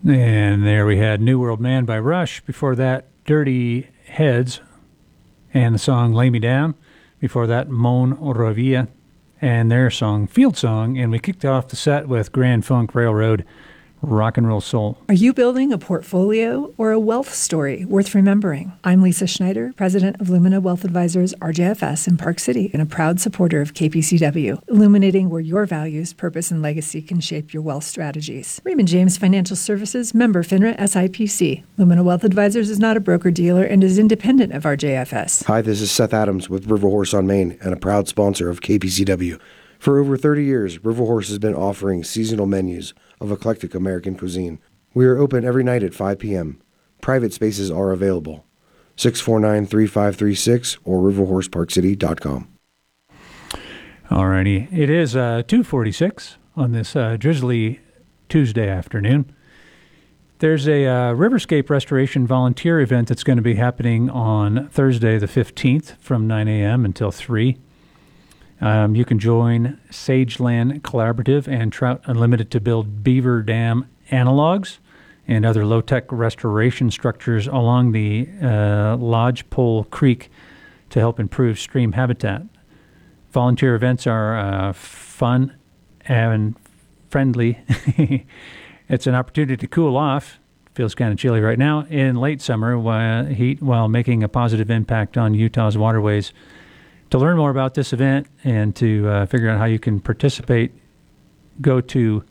And there we had New World Man by Rush. Before that, Dirty Heads and the song Lay Me Down. Before that, Mon Rovia and their song Field Song. And we kicked off the set with Grand Funk Railroad, Rock and Roll Soul. Are you building a portfolio or a wealth story worth remembering? I'm Lisa Schneider, president of Lumina Wealth Advisors, RJFS in Park City, and a proud supporter of KPCW, illuminating where your values, purpose, and legacy can shape your wealth strategies. Raymond James Financial Services, member FINRA SIPC. Lumina Wealth Advisors is not a broker-dealer and is independent of RJFS. Hi, this is Seth Adams with River Horse on Main and a proud sponsor of KPCW. For over 30 years, River Horse has been offering seasonal menus of eclectic American cuisine. We are open every night at 5 p.m. Private spaces are available. 649-3536 or riverhorseparkcity.com. Alrighty, it is 2:46 on this drizzly Tuesday afternoon. There's a Riverscape Restoration volunteer event that's going to be happening on Thursday the 15th from 9 a.m. until 3. You can join Sageland Collaborative and Trout Unlimited to build beaver dam analogs and other low-tech restoration structures along the Lodgepole Creek to help improve stream habitat. Volunteer events are fun and friendly. It's an opportunity to cool off. Feels kind of chilly right now in late summer while making a positive impact on Utah's waterways. To learn more about this event and to figure out how you can participate, go to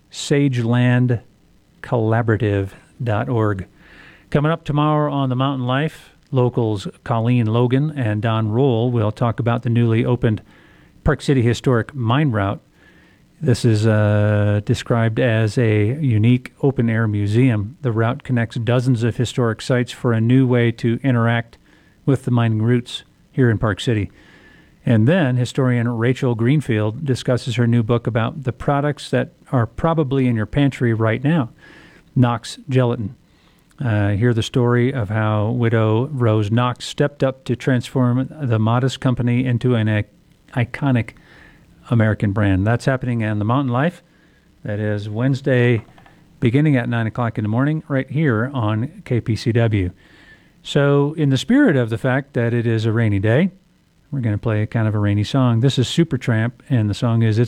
sagelandcollaborative.org. Coming up tomorrow on The Mountain Life, locals Colleen Logan and Don Roll will talk about the newly opened Park City Historic Mine Route. This is described as a unique open-air museum. The route connects dozens of historic sites for a new way to interact with the mining routes here in Park City. And then historian Rachel Greenfield discusses her new book about the products that are probably in your pantry right now, Knox Gelatin. Hear the story of how widow Rose Knox stepped up to transform the modest company into an iconic American brand. That's happening on The Mountain Life. That is Wednesday, beginning at 9 o'clock in the morning, right here on KPCW. So in the spirit of the fact that it is a rainy day, we're going to play kind of a rainy song. This is Supertramp, and the song is It's